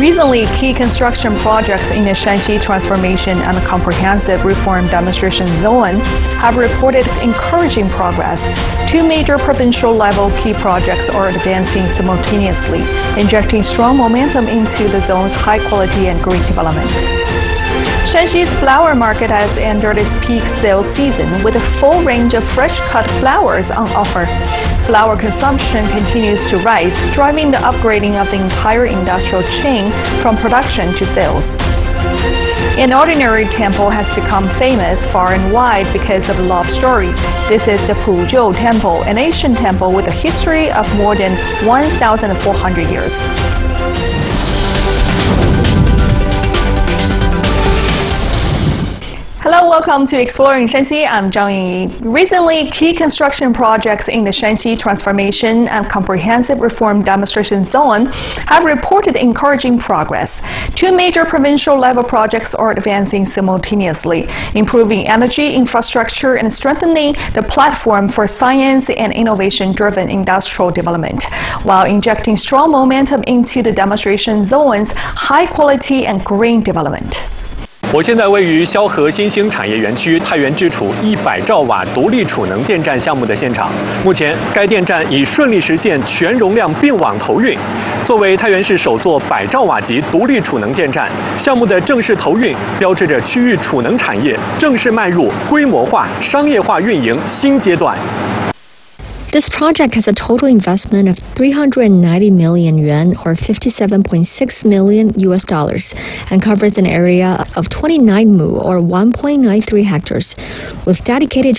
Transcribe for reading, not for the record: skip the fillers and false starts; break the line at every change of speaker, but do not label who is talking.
Recently, key construction projects in the Shanxi Transformation and Comprehensive Reform Demonstration Zone have reported encouraging progress. Two major provincial-level key projects are advancing simultaneously, injecting strong momentum into the zone's high-quality and green development. Shanxi's flower market has entered its peak sales season with a full range of fresh-cut flowers on offer. Flower consumption continues to rise, driving the upgrading of the entire industrial chain from production to sales. An ordinary temple has become famous far and wide because of a love story. This is the Puzhou Temple, an ancient temple with a history of more than 1,400 years. Hello, welcome to Exploring Shanxi. I'm Zhang Yingyi. Recently, key construction projects in the Shanxi Transformation and Comprehensive Reform Demonstration Zone have reported encouraging progress. Two major provincial-level projects are advancing simultaneously, improving energy infrastructure and strengthening the platform for science and innovation-driven industrial development, while injecting strong momentum into the demonstration zone's high-quality and green development.
我现在位于萧河新兴产业园区太原之储100兆瓦独立储能电站项目的现场。目前，该电站已顺利实现全容量并网投运。作为太原市首座100兆瓦级独立储能电站，项目的正式投运，标志着区域储能产业正式迈入规模化、商业化运营新阶段。
This project has a total investment of 390 million yuan or 57.6 million US dollars and covers an area of 29 mu or 1.93 hectares with dedicated